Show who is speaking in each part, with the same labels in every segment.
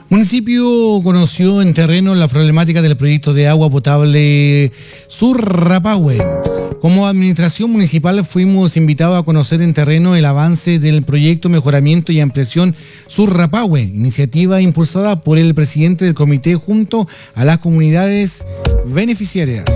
Speaker 1: Municipio conoció en terreno la problemática del proyecto de agua potable Surrapahue. Como administración municipal fuimos invitados a conocer en terreno el avance del proyecto Mejoramiento y Ampliación Surrapahue, iniciativa impulsada por el presidente del comité junto a las comunidades beneficiarias.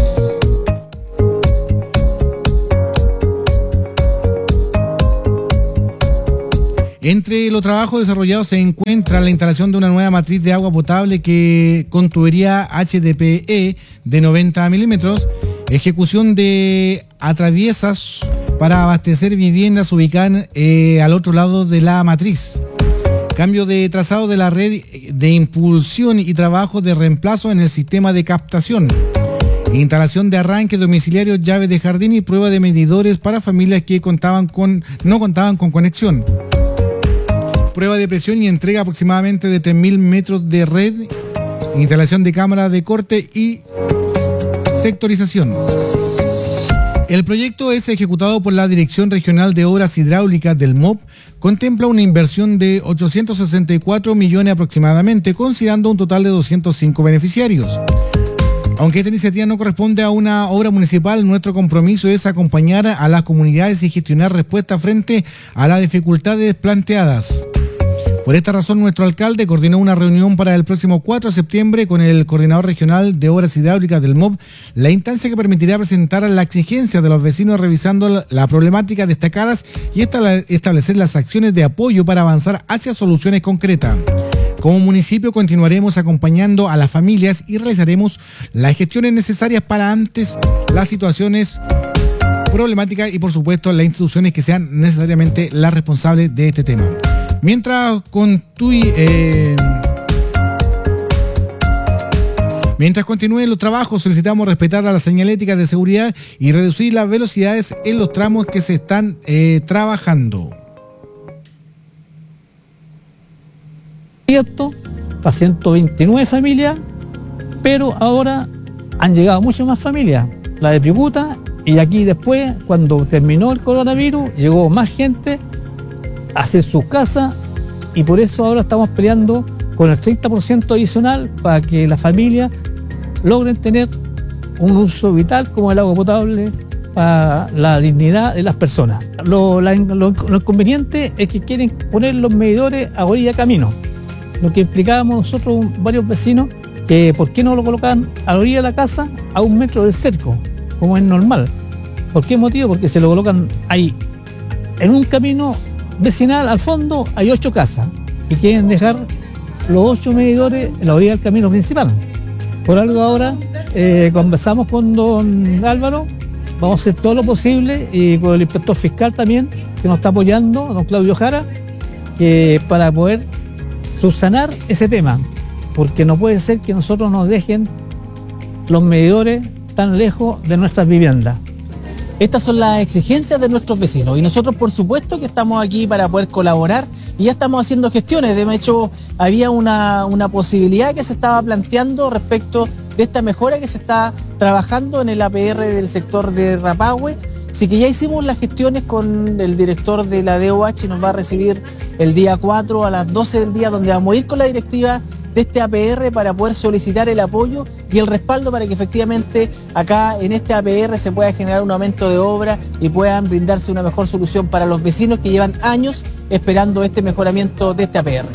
Speaker 1: Entre los trabajos desarrollados se encuentra la instalación de una nueva matriz de agua potable con tubería HDPE de 90 milímetros, ejecución de atraviesas para abastecer viviendas ubicadas al otro lado de la matriz, cambio de trazado de la red de impulsión y trabajo de reemplazo en el sistema de captación, instalación de arranque domiciliario, llaves de jardín y prueba de medidores para familias que no contaban con conexión. Prueba de presión y entrega aproximadamente de 3.000 metros de red, instalación de cámara de corte y sectorización. El proyecto es ejecutado por la Dirección Regional de Obras Hidráulicas del MOP, contempla una inversión de 864 millones aproximadamente, considerando un total de 205 beneficiarios. Aunque esta iniciativa no corresponde a una obra municipal, nuestro compromiso es acompañar a las comunidades y gestionar respuestas frente a las dificultades planteadas. Por esta razón, nuestro alcalde coordinó una reunión para el próximo 4 de septiembre con el coordinador regional de obras hidráulicas del MOB, la instancia que permitirá presentar la exigencia de los vecinos revisando la problemática destacadas y establecer las acciones de apoyo para avanzar hacia soluciones concretas. Como municipio continuaremos acompañando a las familias y realizaremos las gestiones necesarias para antes las situaciones problemáticas y por supuesto las instituciones que sean necesariamente las responsables de este tema. Mientras continúen los trabajos, solicitamos respetar la señalética de seguridad y reducir las velocidades en los tramos que se están trabajando.
Speaker 2: Para 129 familias, pero ahora han llegado muchas más familias, la de Picuta, y aquí después, cuando terminó el coronavirus, llegó más gente a hacer sus casas, y por eso ahora estamos peleando con el 30% adicional para que las familias logren tener un uso vital como el agua potable para la dignidad de las personas. Lo inconveniente es que quieren poner los medidores a orilla de camino. Lo que explicábamos nosotros, varios vecinos, que por qué no lo colocan a la orilla de la casa a 1 metro del cerco, como es normal. ¿Por qué motivo? Porque se lo colocan ahí, en un camino vecinal al fondo hay 8 casas y quieren dejar los 8 medidores en la orilla del camino principal. Por algo ahora conversamos con don Álvaro, vamos a hacer todo lo posible y con el inspector fiscal también, que nos está apoyando, don Claudio Jara, que para poder subsanar ese tema, porque no puede ser que nosotros nos dejen los medidores tan lejos de nuestras viviendas.
Speaker 3: Estas son las exigencias de nuestros vecinos y nosotros por supuesto que estamos aquí para poder colaborar y ya estamos haciendo gestiones. De hecho, había una posibilidad que se estaba planteando respecto de esta mejora que se está trabajando en el APR del sector de Rapahue. Así que ya hicimos las gestiones con el director de la DOH, nos va a recibir el día 4 a las 12 del día, donde vamos a ir con la directiva de este APR para poder solicitar el apoyo y el respaldo para que efectivamente acá en este APR se pueda generar un aumento de obra y puedan brindarse una mejor solución para los vecinos que llevan años esperando este mejoramiento de este APR.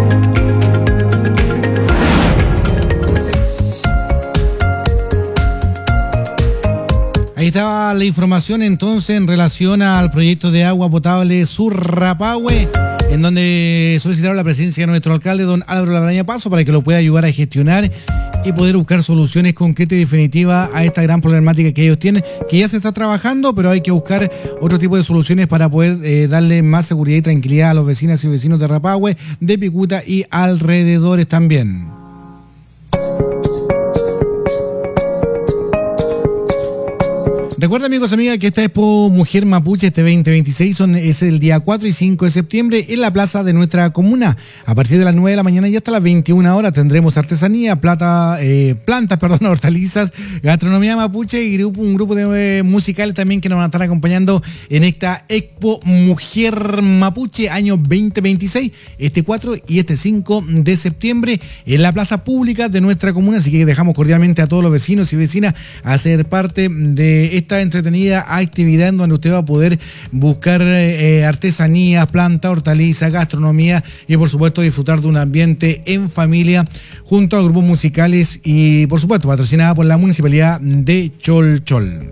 Speaker 1: Ahí estaba la información entonces en relación al proyecto de agua potable Surrapahue, en donde solicitaron la presencia de nuestro alcalde, don Álvaro Labraña Paso, para que lo pueda ayudar a gestionar y poder buscar soluciones concretas y definitivas a esta gran problemática que ellos tienen, que ya se está trabajando, pero hay que buscar otro tipo de soluciones para poder darle más seguridad y tranquilidad a los vecinas y vecinos de Rapahue, de Picuta y alrededores también. Recuerda, amigos y amigas, que esta Expo Mujer Mapuche este 2026 es el día 4 y 5 de septiembre en la plaza de nuestra comuna. A partir de las 9 de la mañana y hasta las 21 horas tendremos artesanía, plantas, hortalizas, gastronomía mapuche y un grupo de musicales también que nos van a estar acompañando en esta Expo Mujer Mapuche año 2026, este 4 y este 5 de septiembre en la plaza pública de nuestra comuna. Así que dejamos cordialmente a todos los vecinos y vecinas a ser parte de esta entretenida actividad en donde usted va a poder buscar artesanías, plantas, hortalizas, gastronomía y por supuesto disfrutar de un ambiente en familia junto a grupos musicales y por supuesto patrocinada por la Municipalidad de Cholchol.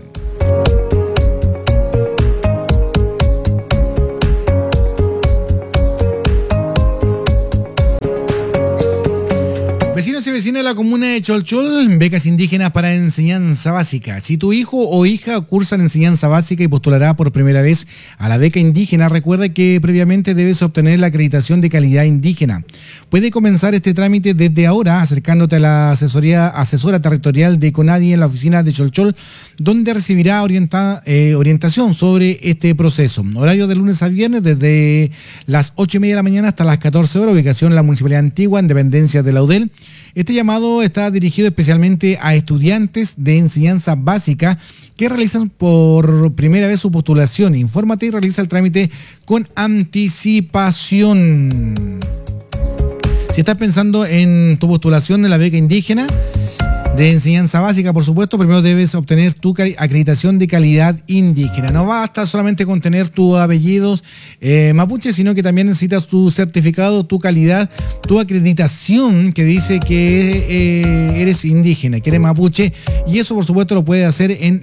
Speaker 1: Vecinos y vecinas de la comuna de Cholchol, becas indígenas para enseñanza básica. Si tu hijo o hija cursan enseñanza básica y postulará por primera vez a la beca indígena, recuerda que previamente debes obtener la acreditación de calidad indígena. Puede comenzar este trámite desde ahora acercándote a la asesora territorial de CONADI en la oficina de Cholchol, donde recibirá orientación sobre este proceso. Horario de lunes a viernes desde las 8:30 de la mañana hasta las 14 horas, ubicación en la Municipalidad Antigua, en dependencia de la UDEL. Este llamado está dirigido especialmente a estudiantes de enseñanza básica que realizan por primera vez su postulación. Infórmate y realiza el trámite con anticipación. Si estás pensando en tu postulación de la beca indígena de enseñanza básica, por supuesto, primero debes obtener tu acreditación de calidad indígena. No basta solamente con tener tus apellidos mapuche, sino que también necesitas tu certificado, tu calidad, tu acreditación que dice que eres indígena, que eres mapuche, y eso por supuesto lo puedes hacer en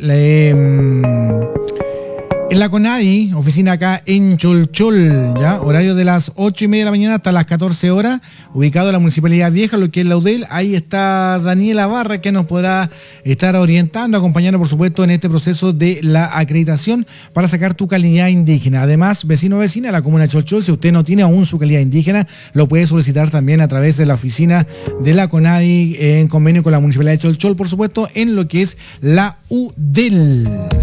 Speaker 1: la CONADI, oficina acá en Cholchol, ¿ya? Horario de las 8:30 de la mañana hasta las 14 horas, ubicado en la Municipalidad Vieja, lo que es la UDEL. Ahí está Daniela Barra, que nos podrá estar orientando, acompañando, por supuesto, en este proceso de la acreditación para sacar tu calidad indígena. Además, vecino o vecina de la comuna de Cholchol, si usted no tiene aún su calidad indígena, lo puede solicitar también a través de la oficina de la CONADI en convenio con la Municipalidad de Cholchol, por supuesto, en lo que es la UDEL.